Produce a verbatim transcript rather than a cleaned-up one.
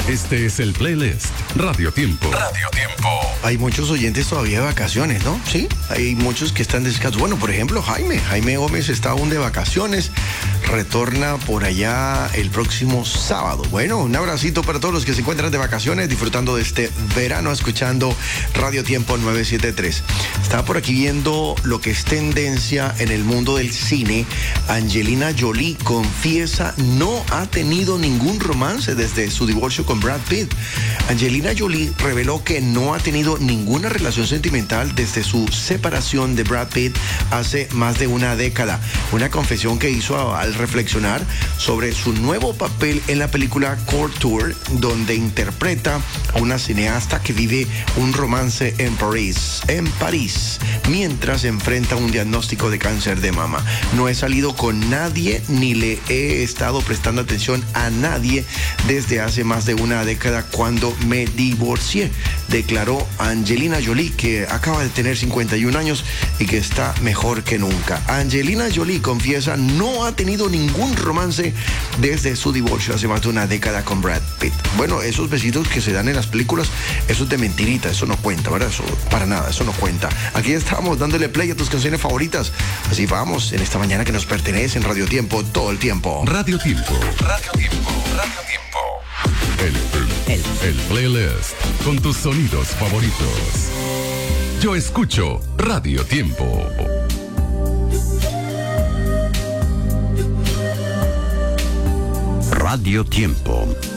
Este es el playlist Radio Tiempo. Radio Tiempo. Hay muchos oyentes todavía de vacaciones, ¿no? Sí, hay muchos que están descansados. Bueno, por ejemplo, Jaime. Jaime Gómez está aún de vacaciones. Retorna por allá el próximo sábado. Bueno, un abracito para todos los que se encuentran de vacaciones, disfrutando de este verano, escuchando Radio Tiempo nueve siete tres. Estaba por aquí viendo lo que es tendencia en el mundo del cine. Angelina Jolie confiesa no ha tenido ningún romance desde su divorcio con Brad Pitt. Angelina Jolie reveló que no ha tenido ninguna relación sentimental desde su separación de Brad Pitt hace más de una década. Una confesión que hizo al reflexionar sobre su nuevo papel en la película Court Tour, donde interpreta a una cineasta que vive un romance en París, en París, mientras enfrenta un diagnóstico de cáncer de mama. No he salido con nadie ni le he estado prestando atención a nadie desde hace más de una década cuando me divorcié, declaró Angelina Jolie, que acaba de tener cincuenta y un años y que está mejor que nunca. Angelina Jolie confiesa no ha tenido ningún romance desde su divorcio hace más de una década con Brad Pitt. Bueno, esos besitos que se dan en las películas, eso es de mentirita, eso no cuenta, ¿verdad? Eso para nada, eso no cuenta. Aquí estamos dándole play a tus canciones favoritas. Así vamos en esta mañana que nos pertenece en Radio Tiempo todo el tiempo. Radio Tiempo. Radio Tiempo. Radio Tiempo. El, el, el playlist con tus sonidos favoritos. Yo escucho Radio Tiempo. Radio Tiempo.